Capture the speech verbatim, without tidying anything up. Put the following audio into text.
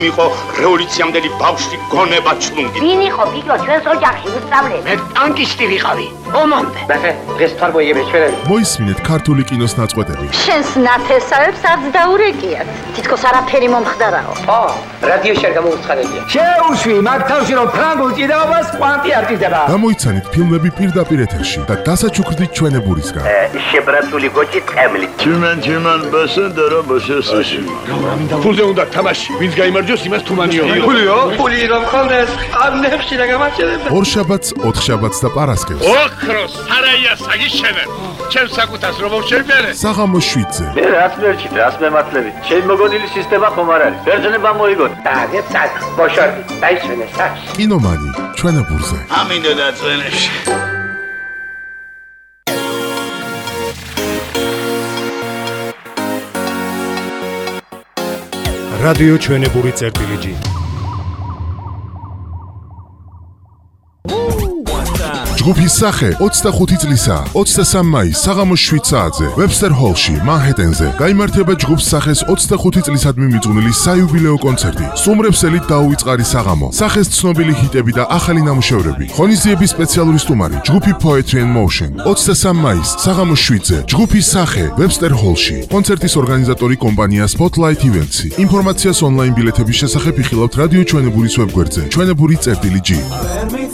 იყო რევოლუციამდელი ბავშვი გონება ჩლუნგი. ვინ იყო გიგო ჩვენს ოჯახში უსწავლელი? მე ტანკისტი ვიყავი. ომამდე. ბახე, დღეს თარბოიები ჩვენები. მოისმინეთ ქართული კინოს ნაწყვეტები. შენს ნათესავებს არც დაურეკიათ. თითქოს არაფერი მომხდარაო. ო, რადიოში არ გამოუცხადებია. შეუშვი მაგ თავში რომ ფრანგულ ჭიდაობას კვანტი არტიზდება. გამოიცანით ფილმები პირდაპირ ეთერში და დასაჩუქრდით ჩვენებურისგან. შებრაცული გოჭი წემლი. Чиман чиман басендера басесაში. ფულზე უნდა თამაში. ვინც გაიმარჯვოს იმას თუმანიო. ფულიო? ფული რომ ხონდეს, ამნებში რა გამაჩერებ. ორშაბათს, ოთხშაბათს და პარასკევს. ოქროს სარაია საგიშენებ. ჩემს საკუთას რომ შევბერე. საღამოს შვიდზე. მე რას მერჩი, რას მემართლებით. ჩემი მოგონილი სისტემა ხომ არ არის. ბერძნება მოიგონ. დაგეთ საკ, მოშორდი. დაისვენე საკ. კინომანი, ჩვენებურზე. ამინდა დაწვენებში. რადიო ჩვენებური წერტილი ჯი. ჯგუფის სახე ოცდახუთი წლისა, ოცდასამი მაისს საღამოს შვიდ საათზე, ვებსტერ ჰოლში, მანჰეტენზე გაიმართება ჯგუფს სახეს ოცდახუთი წლისადმი მიძღვნილი საიუბილეო კონცერტი. სტუმრებსელით დაუვიწყარი საღამო, სახეს ცნობილი ჰიტები და ახალი ნამუშევრები. ღონისძიების სპეციალური სტუმარი, ჯგუფი Poetry and Motion. ოცდასამი მაისს საღამოს შვიდზე, ჯგუფის სახე ვებსტერ ჰოლში. კონცერტის ორგანიზატორი კომპანია Spotlight Events. ინფორმაციას ონლაინ ბილეთების შესახებ იხილავთ რადიო ჩვენებურის ვებგვერდზე. ჩვენებური წერტილი ჯი.